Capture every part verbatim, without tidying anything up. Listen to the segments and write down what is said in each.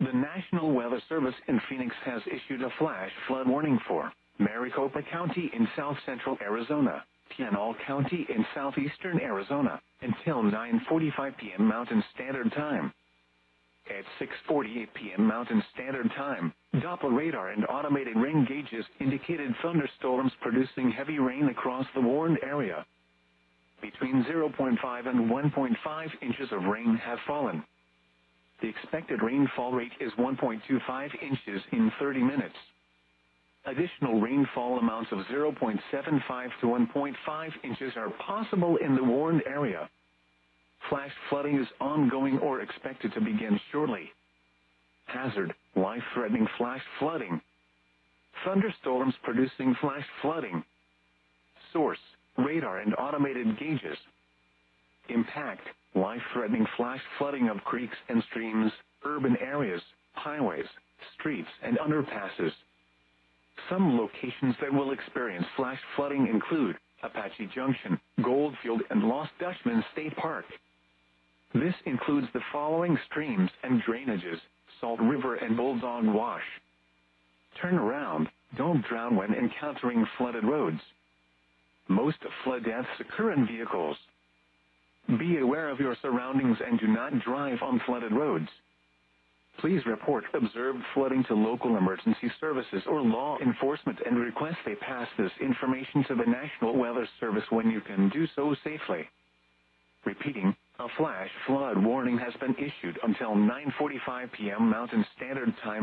The National Weather Service in Phoenix has issued a flash flood warning for Maricopa County in south-central Arizona, Pinal County in southeastern Arizona, until nine forty-five p.m. Mountain Standard Time. At six forty-eight p.m. Mountain Standard Time, Doppler radar and automated rain gauges indicated thunderstorms producing heavy rain across the warned area. Between zero point five and one point five inches of rain have fallen. The expected rainfall rate is one point two five inches in thirty minutes. Additional rainfall amounts of zero point seven five to one point five inches are possible in the warned area. Flash flooding is ongoing or expected to begin shortly. Hazard: life-threatening flash flooding. Thunderstorms producing flash flooding. Source: radar and automated gauges. Impact: life-threatening flash flooding of creeks and streams, urban areas, highways, streets, and underpasses. Some locations that will experience flash flooding include Apache Junction, Goldfield, and Lost Dutchman State Park. This includes the following streams and drainages: Salt River and Bulldog Wash. Turn around, don't drown when encountering flooded roads. Most flood deaths occur in vehicles. Be aware of your surroundings and do not drive on flooded roads. Please report observed flooding to local emergency services or law enforcement and request they pass this information to the National Weather Service when you can do so safely. Repeating, a flash flood warning has been issued until nine forty-five p.m. Mountain Standard Time.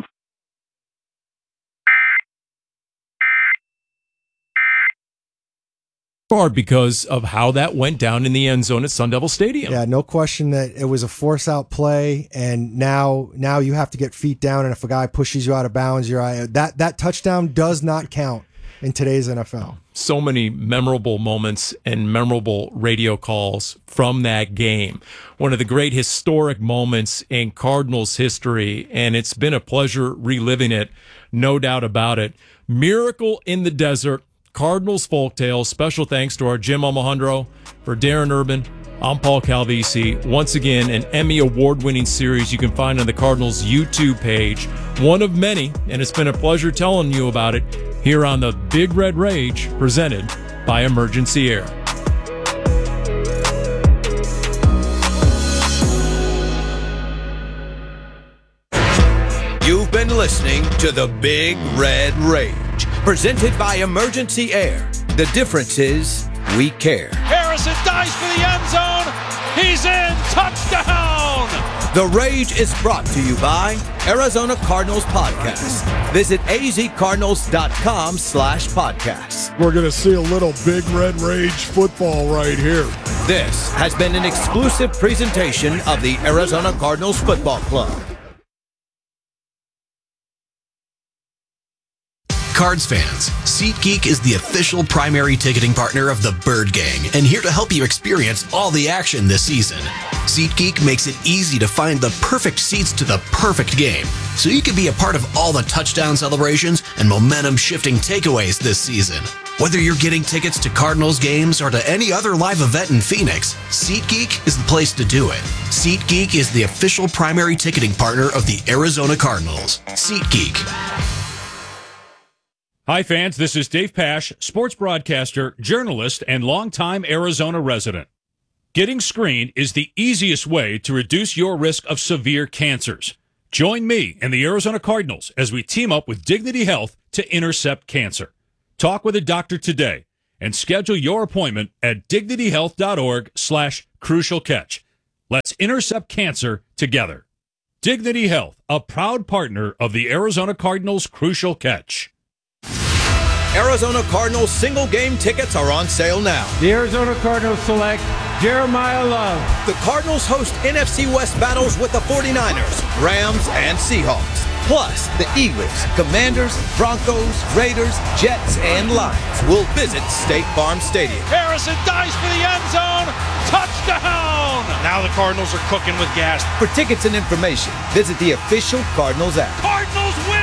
Because of how that went down in the end zone at Sun Devil Stadium. Yeah, no question that it was a force-out play, and now now you have to get feet down, and if a guy pushes you out of bounds, you're out. That, that touchdown does not count in today's N F L. So many memorable moments and memorable radio calls from that game. One of the great historic moments in Cardinals history, and it's been a pleasure reliving it, no doubt about it. Miracle in the Desert, Cardinals Folktales. Special thanks to our Jim Almohandro. For Darren Urban, I'm Paul Calvisi. Once again, an Emmy award-winning series you can find on the Cardinals YouTube page. One of many, and it's been a pleasure telling you about it here on the Big Red Rage, presented by Emergency Air. You've been listening to the Big Red Rage, presented by Emergency Air. The difference is we care. Harrison dives for the end zone. He's in. Touchdown. The Rage is brought to you by Arizona Cardinals Podcast. Visit azcardinals.com slash podcasts. We're going to see a little Big Red Rage football right here. This has been an exclusive presentation of the Arizona Cardinals Football Club. Cards fans, SeatGeek is the official primary ticketing partner of the Bird Gang and here to help you experience all the action this season. SeatGeek makes it easy to find the perfect seats to the perfect game, so you can be a part of all the touchdown celebrations and momentum-shifting takeaways this season. Whether you're getting tickets to Cardinals games or to any other live event in Phoenix, SeatGeek is the place to do it. SeatGeek is the official primary ticketing partner of the Arizona Cardinals. SeatGeek. Hi, fans. This is Dave Pasch, sports broadcaster, journalist, and longtime Arizona resident. Getting screened is the easiest way to reduce your risk of severe cancers. Join me and the Arizona Cardinals as we team up with Dignity Health to intercept cancer. Talk with a doctor today and schedule your appointment at dignityhealth.org slash crucial catch. Let's intercept cancer together. Dignity Health, a proud partner of the Arizona Cardinals Crucial Catch. Arizona Cardinals single game tickets are on sale now. The Arizona Cardinals select Jeremiah Love. The Cardinals host N F C West battles with the forty-niners, Rams, and Seahawks. Plus, the Eagles, Commanders, Broncos, Raiders, Jets, and Lions will visit State Farm Stadium. Harrison dives for the end zone. Touchdown! Now the Cardinals are cooking with gas. For tickets and information, visit the official Cardinals app. Cardinals win!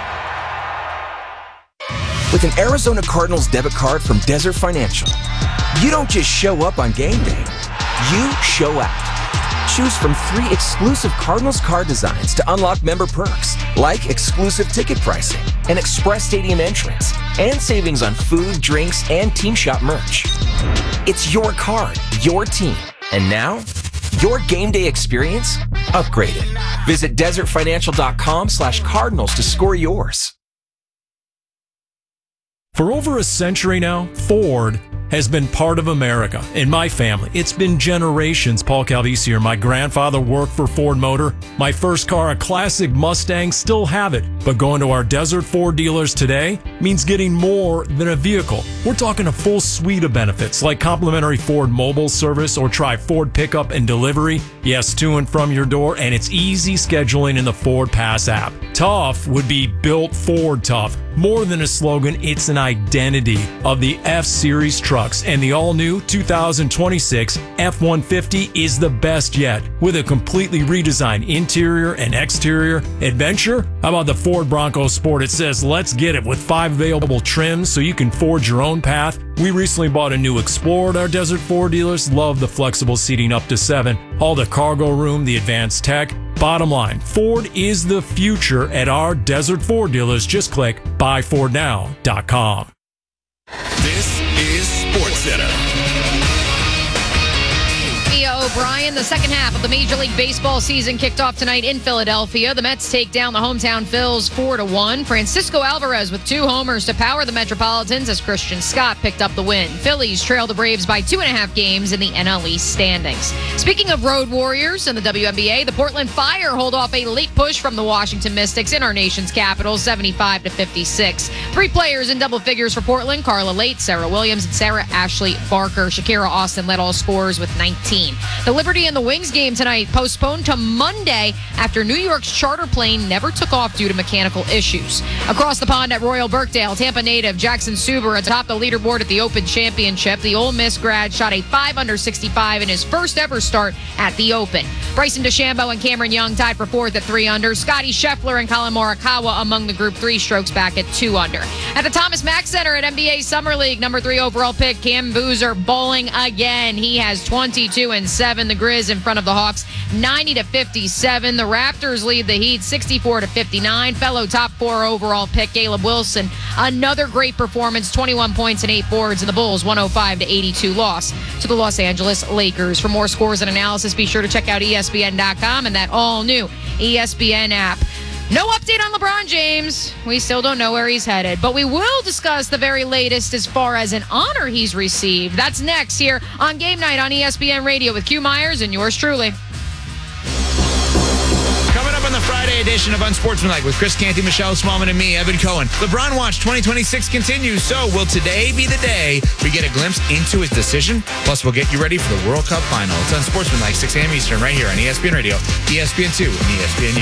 With an Arizona Cardinals debit card from Desert Financial, you don't just show up on game day, you show out. Choose from three exclusive Cardinals card designs to unlock member perks, like exclusive ticket pricing, an express stadium entrance, and savings on food, drinks, and team shop merch. It's your card, your team, and now, your game day experience upgraded. Visit desertfinancial.com slash Cardinals to score yours. For over a century now, Ford has been part of America. In my family, it's been generations. Paul Calvisi here. My grandfather worked for Ford Motor. My first car, a classic Mustang, still have it. But going to our Desert Ford dealers today means getting more than a vehicle. We're talking a full suite of benefits like complimentary Ford mobile service or try Ford pickup and delivery. Yes, to and from your door, and it's easy scheduling in the Ford Pass app. Tough would be built Ford tough. More than a slogan, it's an identity of the F-Series trucks, and the all-new two thousand twenty-six F one fifty is the best yet. With a completely redesigned interior and exterior adventure, how about the Ford Bronco Sport? It says, let's get it, with five available trims so you can forge your own path. We recently bought a new Explorer at our Desert Ford dealers. Love the flexible seating up to seven, all the cargo room, the advanced tech. Bottom line, Ford is the future at our Desert Ford dealers. Just click buy ford now dot com. This is SportsCenter. O'Brien, the second half of the Major League Baseball season kicked off tonight in Philadelphia. The Mets take down the hometown Phils four to one. Francisco Alvarez with two homers to power the Metropolitans as Christian Scott picked up the win. Phillies trail the Braves by two and a half games in the N L East standings. Speaking of road warriors in the W N B A, the Portland Fire hold off a late push from the Washington Mystics in our nation's capital, seventy-five to fifty-six. Three players in double figures for Portland: Carla Late, Sarah Williams, and Sarah Ashley Barker. Shakira Austin led all scorers with nineteen. The Liberty and the Wings game tonight postponed to Monday after New York's charter plane never took off due to mechanical issues. Across the pond at Royal Birkdale, Tampa native Jackson Suber atop the leaderboard at the Open Championship. The Ole Miss grad shot a five under sixty-five in his first ever start at the Open. Bryson DeChambeau and Cameron Young tied for fourth at three under. Scotty Scheffler and Colin Morikawa among the group three strokes back at two under. At the Thomas Mack Center at N B A Summer League, number three overall pick Cam Boozer bowling again. He has twenty-two and seven. The Grizz in front of the Hawks, ninety to fifty-seven. The Raptors lead the Heat, sixty-four to fifty-nine. Fellow top four overall pick Caleb Wilson, another great performance, twenty-one points and eight boards. And the Bulls, one oh five to eighty-two loss to the Los Angeles Lakers. For more scores and analysis, be sure to check out E S P N dot com and that all-new E S P N app. No update on LeBron James. We still don't know where he's headed, but we will discuss the very latest as far as an honor he's received. That's next here on Game Night on E S P N Radio with Q Myers and yours truly. Coming up on the Friday edition of Unsportsmanlike with Chris Canty, Michelle Smallman, and me, Evan Cohen. LeBron Watch twenty twenty-six continues. So will today be the day we get a glimpse into his decision? Plus, we'll get you ready for the World Cup final. It's Unsportsmanlike, six a.m. Eastern, right here on E S P N Radio, E S P N two, and E S P N U.